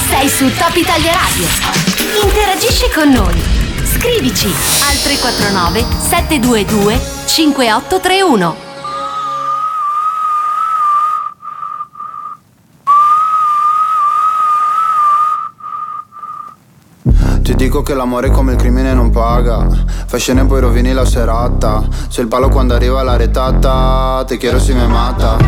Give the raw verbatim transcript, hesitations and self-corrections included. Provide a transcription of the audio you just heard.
sei su Top Italia Radio. Interagisci con noi. Scrivici al tre quattro nove sette due due cinque otto tre uno. Ti dico che l'amore come il crimine non paga. Fai scene e poi rovini la serata. Se il palo quando arriva la retata, te quiero si me mata.